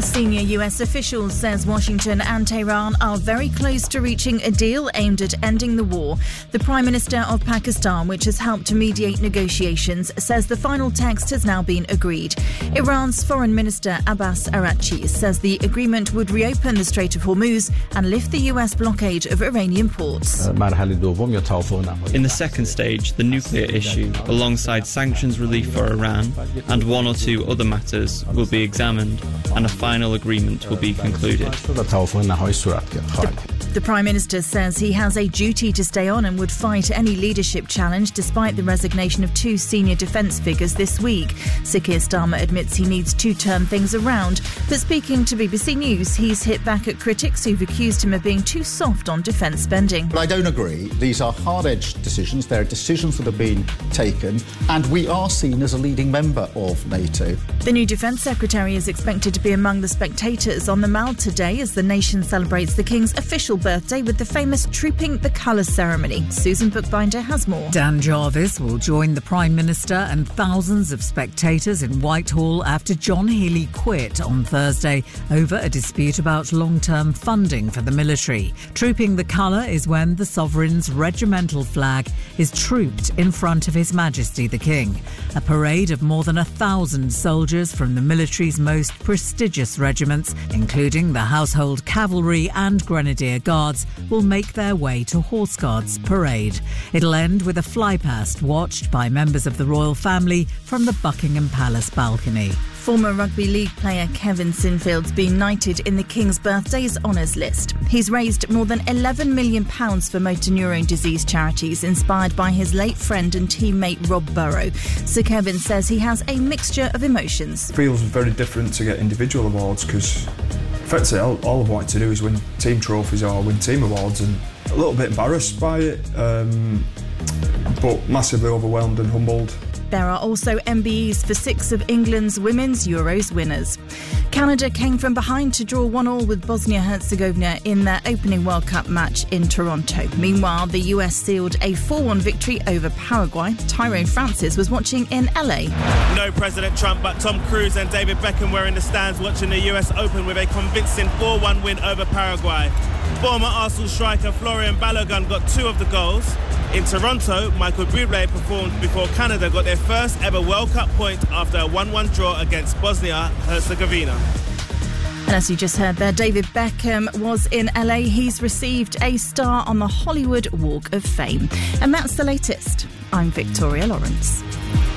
A senior US official says Washington and Tehran are very close to reaching a deal aimed at ending the war. The Prime Minister of Pakistan, which has helped to mediate negotiations, says the final text has now been agreed. Iran's Foreign Minister Abbas Araghchi says the agreement would reopen the Strait of Hormuz and lift the US blockade of Iranian ports. In the second stage, the nuclear issue, alongside sanctions relief for Iran and one or two other matters, will be examined and a final agreement will be concluded. The Prime Minister says he has a duty to stay on and would fight any leadership challenge despite the resignation of two senior defence figures this week. Sir Keir Starmer admits he needs to turn things around, but speaking to BBC News, he's hit back at critics who've accused him of being too soft on defence spending. But I don't agree. These are hard-edged decisions. They're decisions that have been taken, and we are seen as a leading member of NATO. The new Defence Secretary is expected to be among the spectators on the Mall today as the nation celebrates the King's official birthday with the famous Trooping the Colours ceremony. Susan Bookbinder has more. Dan Jarvis will join the Prime Minister and thousands of spectators in Whitehall after John Healey quit on Thursday over a dispute about long-term funding for the military. Trooping the Colour is when the sovereign's regimental flag is trooped in front of His Majesty the King. A parade of more than 1,000 soldiers from the military's most prestigious regiments, including the Household Cavalry and Grenadier Guards, will make their way to Horse Guards Parade. It'll end with a flypast watched by members of the royal family from the Buckingham Palace balcony. Former rugby league player Kevin Sinfield's been knighted in the King's Birthdays Honours List. He's raised more than £11 million for motor neurone disease charities inspired by his late friend and teammate Rob Burrow. Sir Kevin says he has a mixture of emotions. It feels very different to get individual awards because effectively all I've wanted to do is win team trophies or win team awards, and a little bit embarrassed by it, but massively overwhelmed and humbled. There are also MBEs for 6 of England's Women's Euros winners. Canada came from behind to draw 1-1 with Bosnia-Herzegovina in their opening World Cup match in Toronto. Meanwhile, the US sealed a 4-1 victory over Paraguay. Tyrone Francis was watching in LA. No President Trump, but Tom Cruise and David Beckham were in the stands watching the US Open with a convincing 4-1 win over Paraguay. Former Arsenal striker Florian Balogun got 2 of the goals. In Toronto, Michael Bublé performed before Canada got their first ever World Cup point after a 1-1 draw against Bosnia-Herzegovina. And as you just heard there, David Beckham was in LA. He's received a star on the Hollywood Walk of Fame. And that's the latest. I'm Victoria Lawrence.